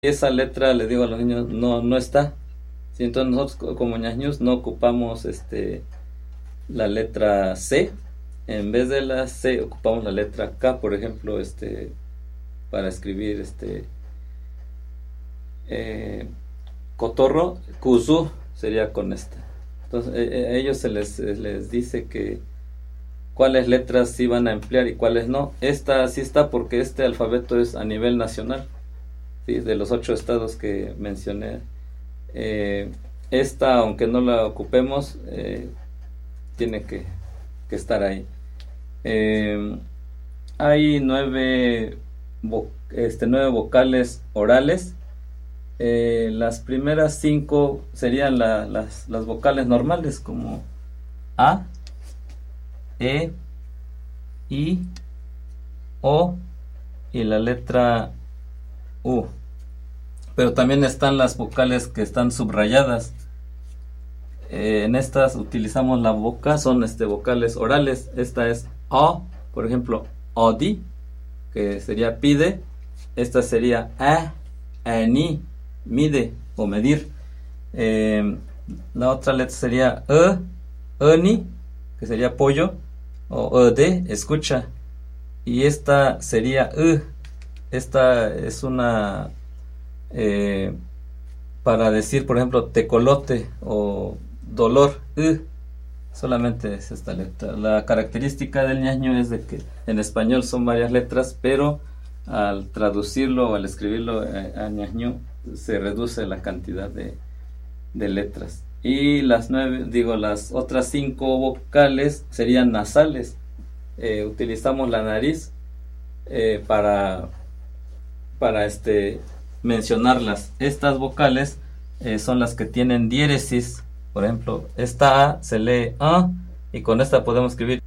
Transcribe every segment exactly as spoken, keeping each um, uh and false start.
esa letra, le digo a los niños, no, no está. ¿Sí? Entonces nosotros como ñañús no ocupamos este, la letra C. En vez de la C ocupamos la letra K, por ejemplo, este, para escribir este eh, cotorro, kuzú sería con esta. Entonces eh, a ellos se les, se les dice que cuáles letras sí van a emplear y cuáles no. Esta sí está porque este alfabeto es a nivel nacional, ¿sí? De los ocho estados que mencioné. Eh, esta, aunque no la ocupemos, eh, tiene que, que estar ahí. Eh, hay nueve, vo este, nueve vocales orales. Eh, las primeras cinco serían la, las, las vocales normales, como A, E, I, O y la letra U. Pero también están las vocales que están subrayadas. Eh, en estas utilizamos la boca, son este, vocales orales. Esta es O, por ejemplo, odi, que sería pide. Esta sería a, ani, mide o medir. Eh, la otra letra sería e, eni, que sería pollo, o ede, escucha. Y esta sería e. Esta es una eh, para decir, por ejemplo, tecolote o dolor. E. Solamente es esta letra. La característica del ñaño es de que en español son varias letras, pero al traducirlo o al escribirlo a, a ñaño se reduce la cantidad de, de letras. Y las nueve, digo, las otras cinco vocales serían nasales. Eh, utilizamos la nariz eh, para para este mencionarlas. Estas vocales eh, son las que tienen diéresis. Por ejemplo, esta A se lee A y con esta podemos escribir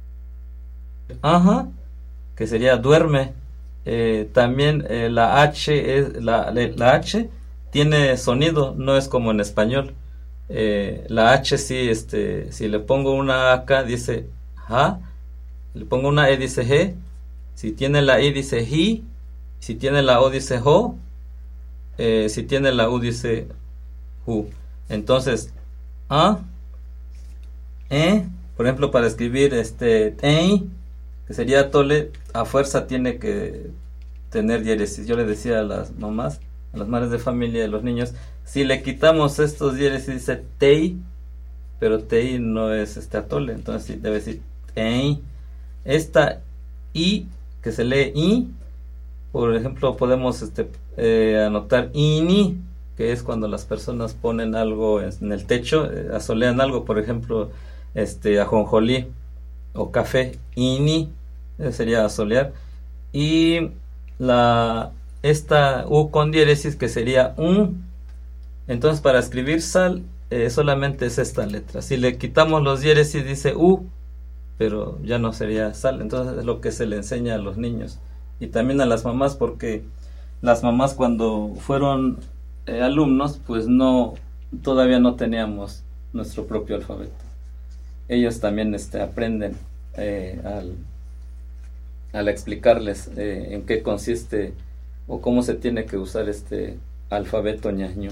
ajá, que sería duerme. Eh, también eh, la H es, la, la H tiene sonido, no es como en español. Eh, la H sí, este, si le pongo una A acá dice ja, le pongo una E dice G, si tiene la I dice ji, si tiene la O dice jo, eh, si tiene la U dice ju. Entonces A, E, por ejemplo, para escribir este ei, que sería tole, a fuerza tiene que tener diéresis. Yo le decía a las mamás, a las madres de familia, a los niños, si le quitamos estos diéresis dice tei, pero tei no es este atole, entonces sí debe decir ei. Esta i, que se lee i, por ejemplo, podemos este, eh, anotar ini, que es cuando las personas ponen algo en el techo, eh, asolean algo, por ejemplo, este ajonjolí o café, ini, eh, sería asolear. Y la esta u con diéresis, que sería un. Entonces, para escribir sal, eh, solamente es esta letra. Si le quitamos los diéresis, dice u, pero ya no sería sal. Entonces, es lo que se le enseña a los niños y también a las mamás, porque las mamás cuando fueron eh, alumnos, pues no, todavía no teníamos nuestro propio alfabeto. Ellos también este, aprenden eh, al, al explicarles eh, en qué consiste o cómo se tiene que usar este alfabeto ñaño.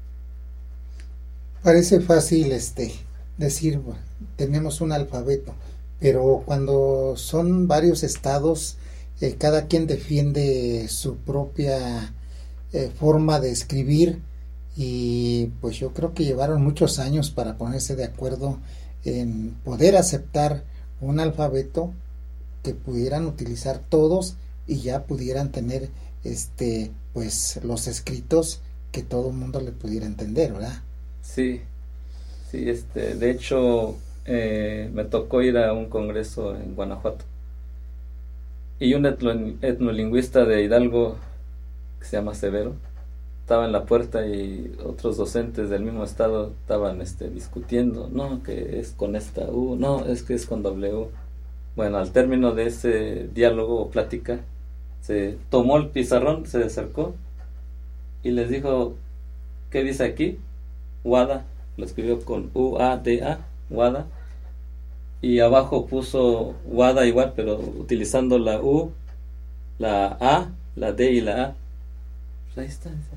Parece fácil este decir, bueno, tenemos un alfabeto, pero cuando son varios estados, eh, cada quien defiende su propia eh, forma de escribir, y pues yo creo que llevaron muchos años para ponerse de acuerdo en poder aceptar un alfabeto que pudieran utilizar todos y ya pudieran tener este pues los escritos que todo el mundo le pudiera entender, ¿verdad? Sí, sí, este, de hecho eh, me tocó ir a un congreso en Guanajuato y un etno, etnolingüista de Hidalgo que se llama Severo estaba en la puerta y otros docentes del mismo estado estaban este, discutiendo, no, que es con esta U, no, es que es con doble U. Bueno, al término de ese diálogo o plática, se tomó el pizarrón, se acercó y les dijo, ¿qué dice aquí? Wada, lo escribió con U A D A, Wada, y abajo puso Wada igual, pero utilizando la U, la A, la D y la A. Pues ahí está.